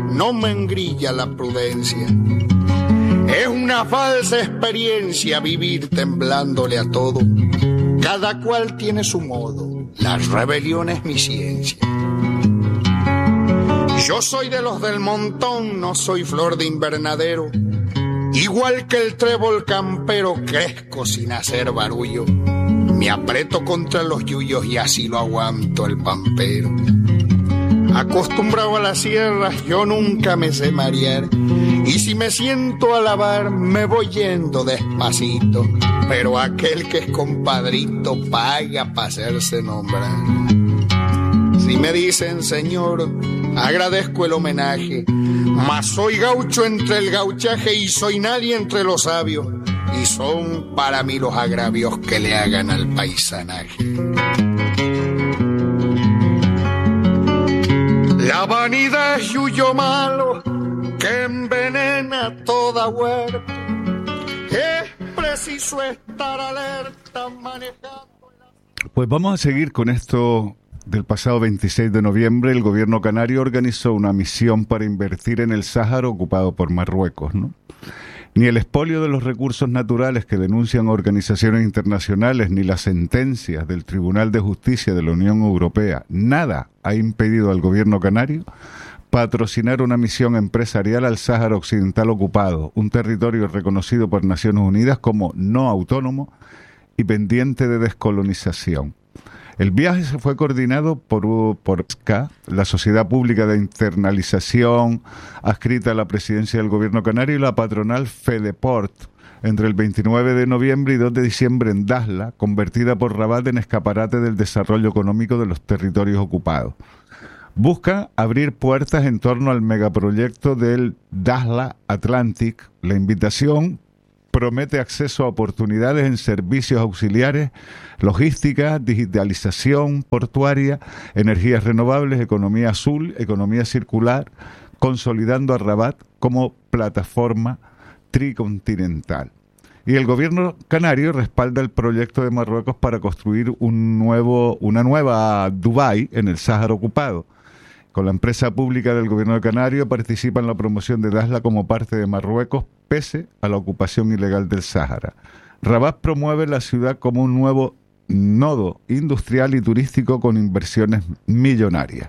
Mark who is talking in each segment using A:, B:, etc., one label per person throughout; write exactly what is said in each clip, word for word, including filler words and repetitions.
A: no me engrilla la prudencia. Es una falsa experiencia vivir temblándole a todo. Cada cual tiene su modo, la rebelión es mi ciencia. Yo soy de los del montón, no soy flor de invernadero. Igual que el trébol campero, crezco sin hacer barullo. Me aprieto contra los yuyos y así lo aguanto el pampero. Acostumbrado a las sierras, yo nunca me sé marear. Y si me siento a lavar, me voy yendo despacito. Pero aquel que es compadrito paga para hacerse nombrar. Si me dicen señor, agradezco el homenaje. Mas soy gaucho entre el gauchaje y soy nadie entre los sabios. Y son para mí los agravios que le hagan al paisanaje. La vanidad es yuyo malo que envenena toda huerta. Es preciso estar alerta manejando.
B: Pues vamos a seguir con esto del pasado veintiséis de noviembre. El gobierno canario organizó una misión para invertir en el Sáhara ocupado por Marruecos, ¿no? Ni el expolio de los recursos naturales que denuncian organizaciones internacionales, ni las sentencias del Tribunal de Justicia de la Unión Europea, nada ha impedido al gobierno canario patrocinar una misión empresarial al Sáhara Occidental ocupado, un territorio reconocido por Naciones Unidas como no autónomo y pendiente de descolonización. El viaje se fue coordinado por, por S C A, la Sociedad Pública de Internalización adscrita a la presidencia del gobierno canario, y la patronal Fedeport, entre el veintinueve de noviembre y dos de diciembre en Dakhla, convertida por Rabat en escaparate del desarrollo económico de los territorios ocupados. Busca abrir puertas en torno al megaproyecto del Dakhla Atlantic. La invitación promete acceso a oportunidades en servicios auxiliares, logística, digitalización portuaria, energías renovables, economía azul, economía circular, consolidando a Rabat como plataforma tricontinental. Y el gobierno canario respalda el proyecto de Marruecos para construir un nuevo, una nueva Dubái en el Sáhara ocupado. Con la empresa pública del gobierno de Canario participa en la promoción de Dakhla como parte de Marruecos, pese a la ocupación ilegal del Sáhara. Rabat promueve la ciudad como un nuevo nodo industrial y turístico con inversiones millonarias.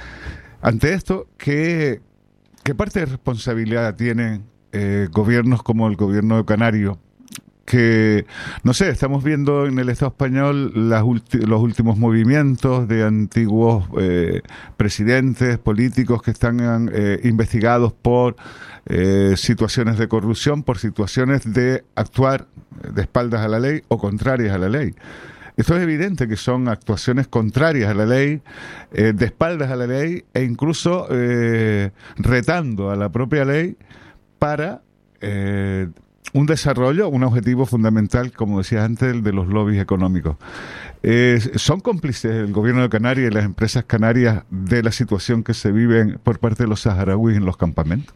B: Ante esto, ¿qué, qué parte de responsabilidad tienen eh, gobiernos como el gobierno de Canario? Que, no sé, estamos viendo en el Estado español las ulti- los últimos movimientos de antiguos eh, presidentes políticos que están eh, investigados por eh, situaciones de corrupción, por situaciones de actuar de espaldas a la ley o contrarias a la ley. Esto es evidente que son actuaciones contrarias a la ley, eh, de espaldas a la ley e incluso eh, retando a la propia ley para eh, un desarrollo, un objetivo fundamental, como decía antes, el de los lobbies económicos. Eh, ¿Son cómplices el gobierno de Canarias y las empresas canarias de la situación que se vive por parte de los saharauis en los campamentos?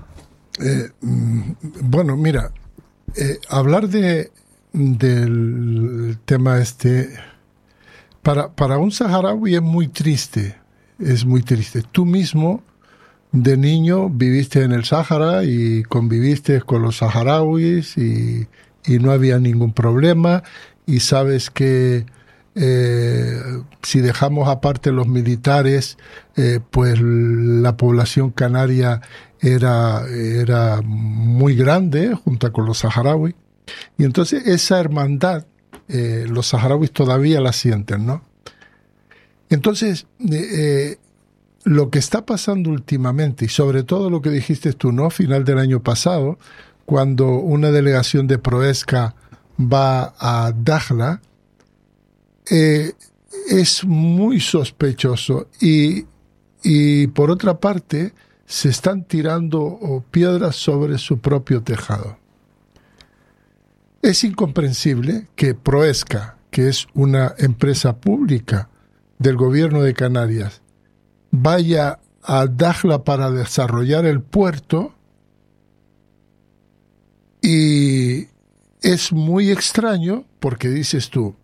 C: Eh, bueno, mira, eh, hablar de del tema este para, para un saharaui es muy triste, es muy triste. Tú mismo de niño viviste en el Sáhara y conviviste con los saharauis y, y no había ningún problema, y sabes que eh, si dejamos aparte los militares, eh, pues la población canaria era, era muy grande junto con los saharauis, y entonces esa hermandad eh, los saharauis todavía la sienten, ¿no? Entonces eh, lo que está pasando últimamente, y sobre todo lo que dijiste tú, ¿no? Final del año pasado, cuando una delegación de Proesca va a Dakhla, eh, es muy sospechoso. Y, y por otra parte, se están tirando piedras sobre su propio tejado. Es incomprensible que Proesca, que es una empresa pública del gobierno de Canarias, vaya a Dakhla para desarrollar el puerto, y es muy extraño porque dices tú,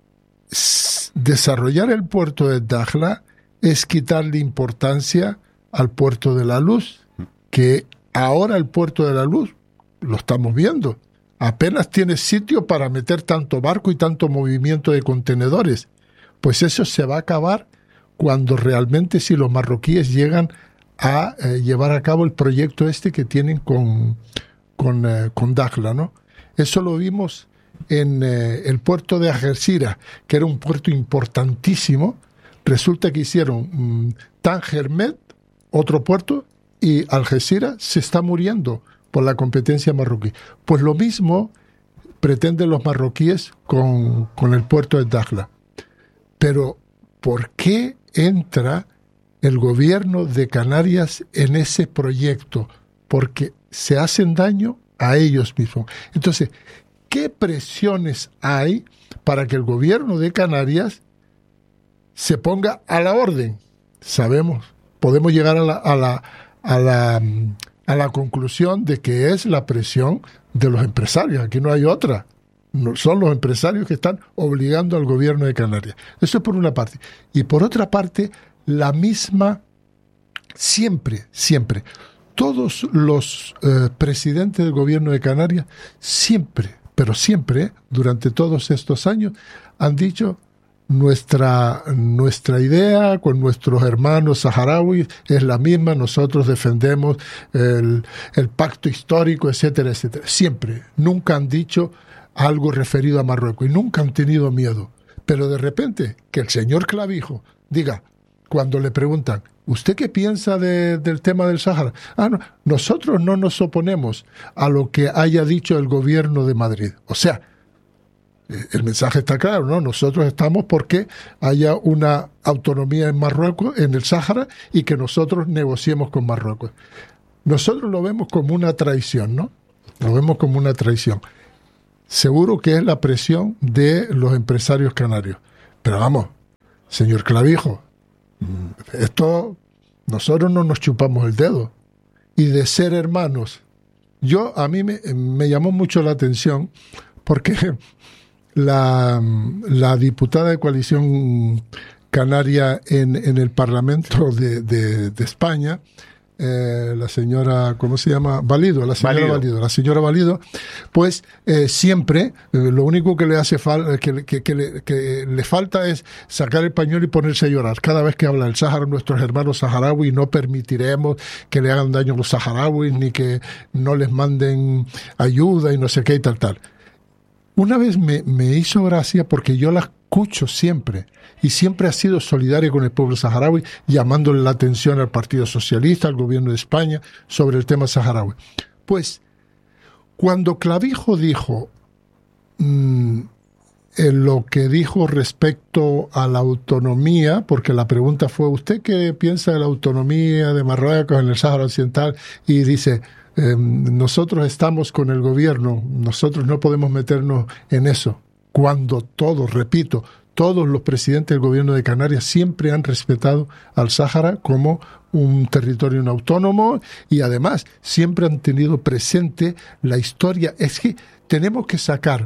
C: desarrollar el puerto de Dakhla es quitarle importancia al Puerto de la Luz, que ahora el Puerto de la Luz, lo estamos viendo, apenas tiene sitio para meter tanto barco y tanto movimiento de contenedores. Pues eso se va a acabar cuando realmente si los marroquíes llegan a eh, llevar a cabo el proyecto este que tienen con, con, eh, con Dakhla, ¿no? Eso lo vimos en eh, el puerto de Algeciras, que era un puerto importantísimo. Resulta que hicieron mmm, Tangermet, otro puerto, y Algeciras se está muriendo por la competencia marroquí. Pues lo mismo pretenden los marroquíes con, con el puerto de Dakhla. Pero, ¿por qué entra el gobierno de Canarias en ese proyecto? Porque se hacen daño a ellos mismos. Entonces, ¿qué presiones hay para que el gobierno de Canarias se ponga a la orden? Sabemos, podemos llegar a la, a la, a la, a la conclusión de que es la presión de los empresarios. Aquí no hay otra. No, son los empresarios que están obligando al gobierno de Canarias. Eso es por una parte. Y por otra parte, la misma, siempre, siempre, todos los eh, presidentes del gobierno de Canarias, siempre, pero siempre, durante todos estos años, han dicho nuestra, nuestra idea con nuestros hermanos saharauis es la misma, nosotros defendemos el, el pacto histórico, etcétera, etcétera. Siempre, nunca han dicho algo referido a Marruecos y nunca han tenido miedo. Pero de repente, que el señor Clavijo diga, cuando le preguntan, ¿usted qué piensa de, del tema del Sáhara? Ah, no, nosotros no nos oponemos a lo que haya dicho el gobierno de Madrid. O sea, el mensaje está claro, ¿no? Nosotros estamos porque haya una autonomía en Marruecos, en el Sáhara, y que nosotros negociemos con Marruecos. Nosotros lo vemos como una traición, ¿no? Lo vemos como una traición. Seguro que es la presión de los empresarios canarios. Pero vamos, señor Clavijo, esto, nosotros no nos chupamos el dedo. Y de ser hermanos, yo, a mí me, me llamó mucho la atención porque la, la diputada de Coalición Canaria en, en el Parlamento de, de, de España, Eh, la señora, ¿cómo se llama? Valido, la señora Valido. Valido. La señora Valido, pues eh, siempre, eh, lo único que le hace falta, que, que, que, le, que le falta es sacar el pañuelo y ponerse a llorar. Cada vez que habla el Sáhara, nuestros hermanos saharauis, no permitiremos que le hagan daño a los saharauis, ni que no les manden ayuda y no sé qué y tal, tal. Una vez me, me hizo gracia porque yo la escucho siempre, y siempre ha sido solidaria con el pueblo saharaui, llamándole la atención al Partido Socialista, al gobierno de España, sobre el tema saharaui. Pues, cuando Clavijo dijo mmm, en lo que dijo respecto a la autonomía, porque la pregunta fue, ¿usted qué piensa de la autonomía de Marruecos en el Sáhara Occidental? Y dice, eh, nosotros estamos con el gobierno, nosotros no podemos meternos en eso. Cuando todos, repito, todos los presidentes del gobierno de Canarias siempre han respetado al Sáhara como un territorio no autónomo y además siempre han tenido presente la historia. Es que tenemos que sacar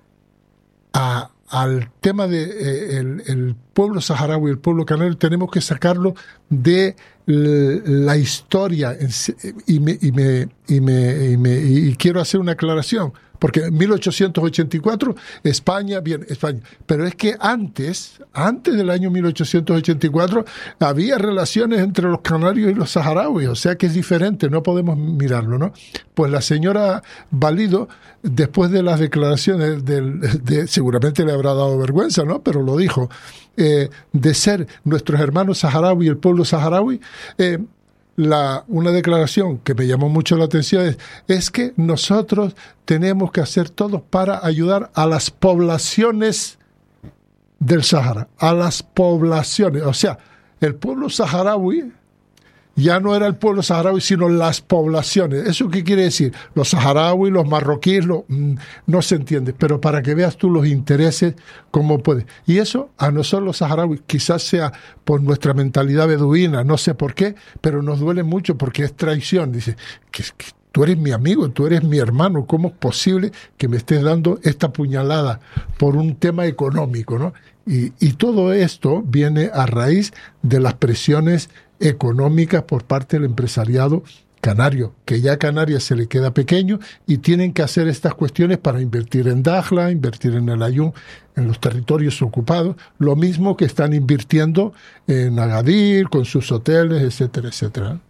C: a, al tema de eh, el, el pueblo saharaui, el pueblo canario, tenemos que sacarlo de la historia y me, y me, y me, y me y quiero hacer una aclaración. Porque en mil ochocientos ochenta y cuatro, España, bien, España. Pero es que antes, antes del año mil ochocientos ochenta y cuatro, había relaciones entre los canarios y los saharauis, o sea que es diferente, no podemos mirarlo, ¿no? Pues la señora Valido, después de las declaraciones, del, de, seguramente le habrá dado vergüenza, ¿no? Pero lo dijo, eh, de ser nuestros hermanos saharaui y el pueblo saharaui, eh, La, una declaración que me llamó mucho la atención es, es que nosotros tenemos que hacer todo para ayudar a las poblaciones del Sáhara, a las poblaciones. O sea, el pueblo saharaui ya no era el pueblo saharaui, sino las poblaciones. ¿Eso qué quiere decir? Los saharauis, los marroquíes, lo, mm, no se entiende, pero para que veas tú los intereses, cómo puede. Y eso a nosotros los saharauis, quizás sea por nuestra mentalidad beduina, no sé por qué, pero nos duele mucho porque es traición. Dice, que, que tú eres mi amigo, tú eres mi hermano, ¿cómo es posible que me estés dando esta puñalada por un tema económico, ¿no? Y, y todo esto viene a raíz de las presiones económicas por parte del empresariado canario, que ya a Canarias se le queda pequeño y tienen que hacer estas cuestiones para invertir en Dakhla, invertir en el Aaiún, en los territorios ocupados, lo mismo que están invirtiendo en Agadir, con sus hoteles, etcétera, etcétera.